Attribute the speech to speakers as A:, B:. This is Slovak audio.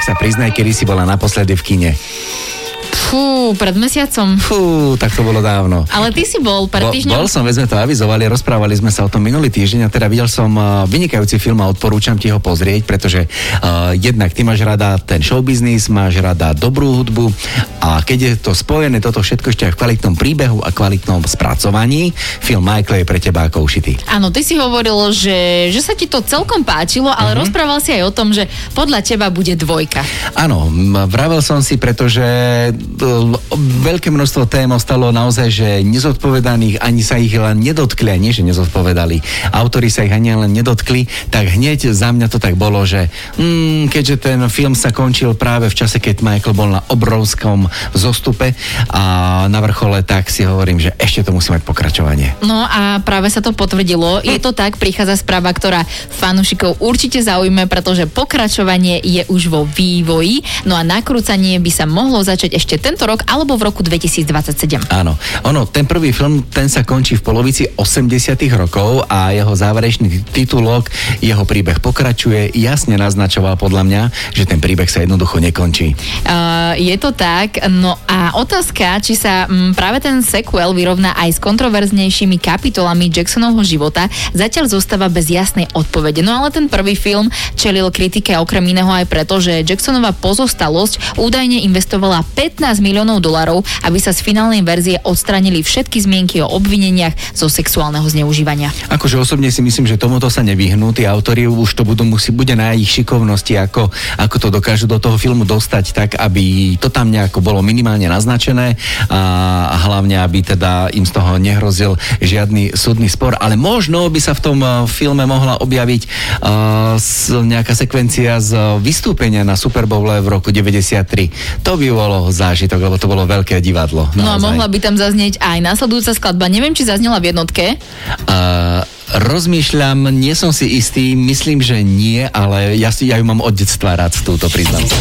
A: sa priznaj, kedy si bola naposledy v kine.
B: Fú, pred mesiacom.
A: Fú, tak to bolo dávno.
B: Ale ty si bol pred týždňom?
A: Bol som, veď sme to avizovali, rozprávali sme sa o tom minulý týždeň a teda videl som vynikajúci film a odporúčam ti ho pozrieť, pretože jednak ty máš rada ten showbiznis, máš rada dobrú hudbu a keď je to spojené toto všetko ešte aj v kvalitnom príbehu a kvalitnom spracovaní, film Michael je pre teba ako ušitý.
B: Áno, ty si hovoril, že sa ti to celkom páčilo, ale rozprával si aj o tom, že podľa teba bude 2.
A: Áno, vravel som si, pretože veľké množstvo tém ostalo naozaj, že nezodpovedaných, ani sa ich len nedotkli, ani že nezodpovedali. Autori sa ich ani len nedotkli, tak hneď za mňa to tak bolo, že keďže ten film sa končil práve v čase, keď Michael bol na obrovskom zostupe a na vrchole, tak si hovorím, že ešte to musí mať pokračovanie.
B: No a práve sa to potvrdilo. Je to tak, prichádza správa, ktorá fanúšikov určite zaujme, pretože pokračovanie je už vo vývoji, no a nakrúcanie by sa mohlo začať ešte tento rok alebo v roku 2027.
A: Áno. Ten prvý film, ten sa končí v polovici 80. rokov a jeho záverečný titulok, jeho príbeh pokračuje, jasne naznačoval podľa mňa, že ten príbeh sa jednoducho nekončí.
B: Je to tak, no a otázka, či sa práve ten sequel vyrovná aj s kontroverznejšími kapitolami Jacksonovho života, zatiaľ zostáva bez jasnej odpovede. No ale ten prvý film čelil kritike okrem iného aj preto, že Jacksonova pozostalosť údajne investovala $15 miliónov, aby sa z finálnej verzie odstránili všetky zmienky o obvineniach zo sexuálneho zneužívania.
A: Akože osobne si myslím, že tomuto sa nevyhnú. Tí autori už to bude na ich šikovnosti, ako to dokážu do toho filmu dostať tak, aby to tam nejako bolo minimálne naznačené a hlavne, aby teda im z toho nehrozil žiadny súdny spor. Ale možno by sa v tom filme mohla objaviť nejaká sekvencia z vystúpenia na Super Bowle v roku 93. To by bolo zážitok, lebo to bolo veľké divadlo.
B: No a mohla by tam zaznieť aj nasledujúca skladba. Neviem, či zaznela v jednotke.
A: Rozmýšľam, nie som si istý, myslím, že nie, ale ja ju mám od detstva rád, túto priznám.